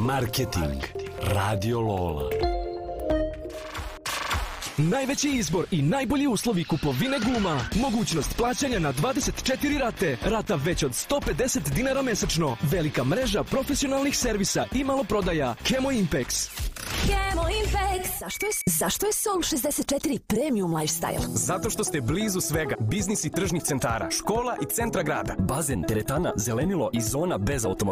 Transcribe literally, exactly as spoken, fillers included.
Marketing. Radio Lola. Najveći izbor i najbolji uslovi kupovine guma. Mogućnost plaćanja na dvadeset četiri rate. Rata već od sto pedeset dinara mesečno. Velika mreža profesionalnih servisa i maloprodaja. Chemo Impex. Chemo Impex. Zašto je, zašto je Sol šezdeset četiri premium lifestyle? Zato što ste blizu svega. Biznis i tržnih centara, škola i centra grada. Bazen, teretana, zelenilo i zona bez automobila.